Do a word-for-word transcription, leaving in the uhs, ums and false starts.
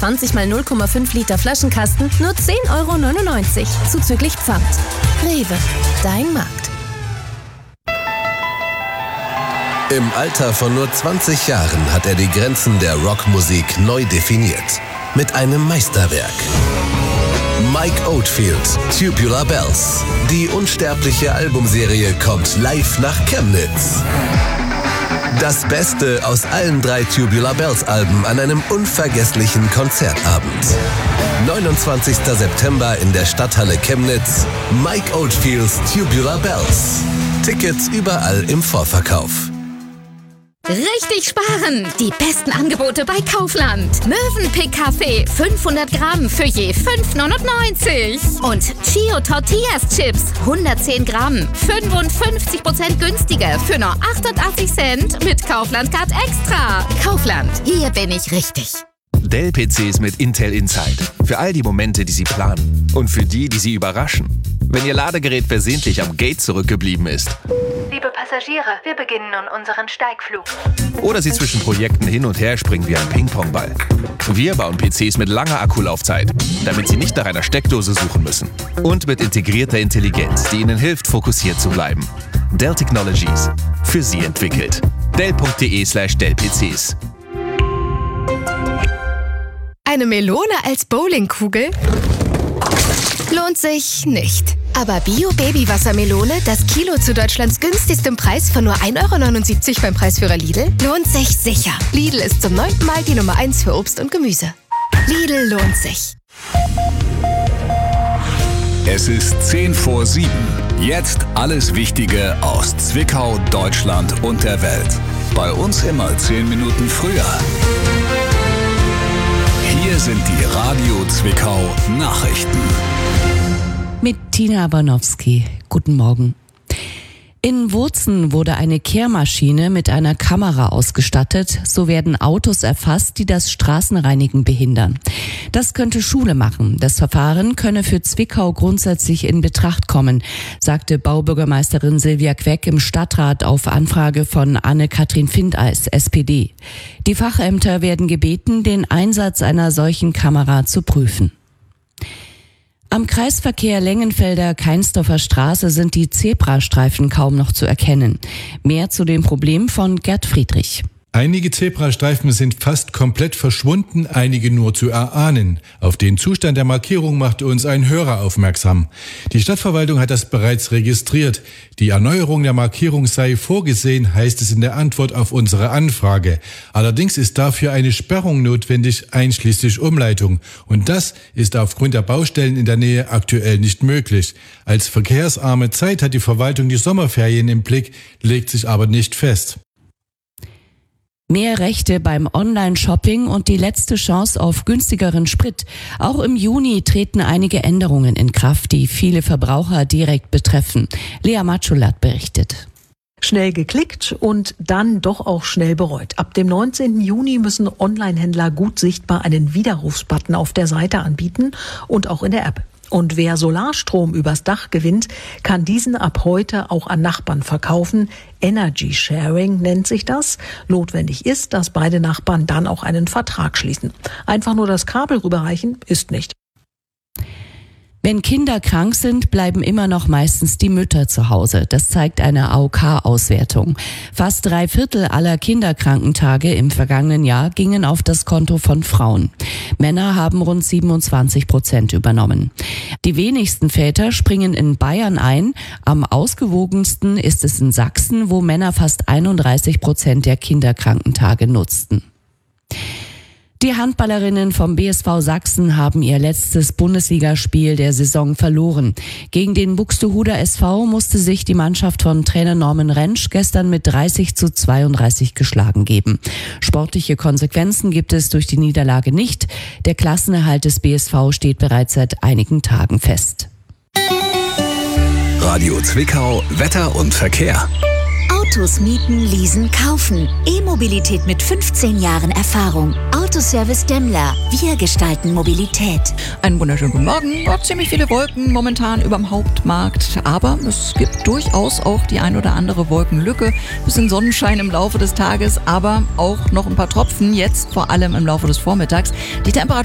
zwanzig mal null Komma fünf Liter Flaschenkasten nur zehn Euro neunundneunzig, zuzüglich Pfand. Rewe, dein Markt. Im Alter von nur zwanzig Jahren hat er die Grenzen der Rockmusik neu definiert. Mit einem Meisterwerk. Mike Oldfield, Tubular Bells. Die unsterbliche Albumserie kommt live nach Chemnitz. Das Beste aus allen drei Tubular Bells Alben an einem unvergesslichen Konzertabend. neunundzwanzigster September in der Stadthalle Chemnitz. Mike Oldfields Tubular Bells. Tickets überall im Vorverkauf. Richtig sparen! Die besten Angebote bei Kaufland. Mövenpick Kaffee fünfhundert Gramm für je fünf neunundneunzig. Und Chio Tortillas Chips hundertzehn Gramm fünfundfünfzig Prozent günstiger für nur achtundachtzig Cent mit Kaufland Card Extra. Kaufland, hier bin ich richtig. Dell-P Cs mit Intel Inside. Für all die Momente, die Sie planen. Und für die, die Sie überraschen. Wenn Ihr Ladegerät versehentlich am Gate zurückgeblieben ist. Liebe Passagiere, wir beginnen nun unseren Steigflug. Oder Sie zwischen Projekten hin und her springen wie ein Ping-Pong-Ball. Wir bauen P Cs mit langer Akkulaufzeit, damit Sie nicht nach einer Steckdose suchen müssen. Und mit integrierter Intelligenz, die Ihnen hilft, fokussiert zu bleiben. Dell Technologies. Für Sie entwickelt. Dell.de slash Dell-PCs. Eine Melone als Bowlingkugel? Lohnt sich nicht. Aber Bio-Baby-Wassermelone, das Kilo zu Deutschlands günstigstem Preis von nur ein Euro neunundsiebzig beim Preisführer Lidl, lohnt sich sicher. Lidl ist zum neunten Mal die Nummer eins für Obst und Gemüse. Lidl lohnt sich. Es ist zehn vor sieben. Jetzt alles Wichtige aus Zwickau, Deutschland und der Welt. Bei uns immer zehn Minuten früher. Hier sind die Radio Zwickau Nachrichten. Mit Tina Abanowski. Guten Morgen. In Wurzen wurde eine Kehrmaschine mit einer Kamera ausgestattet. So werden Autos erfasst, die das Straßenreinigen behindern. Das könnte Schule machen. Das Verfahren könne für Zwickau grundsätzlich in Betracht kommen, sagte Baubürgermeisterin Silvia Queck im Stadtrat auf Anfrage von Anne-Kathrin Findeis, S P D. Die Fachämter werden gebeten, den Einsatz einer solchen Kamera zu prüfen. Am Kreisverkehr Lengenfelder-Keinsdorfer Straße sind die Zebrastreifen kaum noch zu erkennen. Mehr zu dem Problem von Gerd Friedrich. Einige Zebrastreifen sind fast komplett verschwunden, einige nur zu erahnen. Auf den Zustand der Markierung machte uns ein Hörer aufmerksam. Die Stadtverwaltung hat das bereits registriert. Die Erneuerung der Markierung sei vorgesehen, heißt es in der Antwort auf unsere Anfrage. Allerdings ist dafür eine Sperrung notwendig, einschließlich Umleitung. Und das ist aufgrund der Baustellen in der Nähe aktuell nicht möglich. Als verkehrsarme Zeit hat die Verwaltung die Sommerferien im Blick, legt sich aber nicht fest. Mehr Rechte beim Online-Shopping und die letzte Chance auf günstigeren Sprit. Auch im Juni treten einige Änderungen in Kraft, die viele Verbraucher direkt betreffen. Lea Matschulat berichtet. Schnell geklickt und dann doch auch schnell bereut. Ab dem neunzehnten Juni müssen Online-Händler gut sichtbar einen Widerrufsbutton auf der Seite anbieten und auch in der App. Und wer Solarstrom übers Dach gewinnt, kann diesen ab heute auch an Nachbarn verkaufen. Energy Sharing nennt sich das. Notwendig ist, dass beide Nachbarn dann auch einen Vertrag schließen. Einfach nur das Kabel rüberreichen ist nicht. Wenn Kinder krank sind, bleiben immer noch meistens die Mütter zu Hause. Das zeigt eine A O K-Auswertung. Fast drei Viertel aller Kinderkrankentage im vergangenen Jahr gingen auf das Konto von Frauen. Männer haben rund siebenundzwanzig Prozent übernommen. Die wenigsten Väter springen in Bayern ein. Am ausgewogensten ist es in Sachsen, wo Männer fast einunddreißig Prozent der Kinderkrankentage nutzten. Die Handballerinnen vom B S V Sachsen haben ihr letztes Bundesligaspiel der Saison verloren. Gegen den Buxtehuder S V musste sich die Mannschaft von Trainer Norman Rentsch gestern mit dreißig zu zweiunddreißig geschlagen geben. Sportliche Konsequenzen gibt es durch die Niederlage nicht. Der Klassenerhalt des B S V steht bereits seit einigen Tagen fest. Radio Zwickau, Wetter und Verkehr. Autos mieten, leasen, kaufen. E-Mobilität mit fünfzehn Jahren Erfahrung. Autoservice Demmler. Wir gestalten Mobilität. Einen wunderschönen guten Morgen. Ja, ziemlich viele Wolken momentan überm Hauptmarkt. Aber es gibt durchaus auch die ein oder andere Wolkenlücke. Bisschen Sonnenschein im Laufe des Tages, aber auch noch ein paar Tropfen. Jetzt vor allem im Laufe des Vormittags. Die Temperatur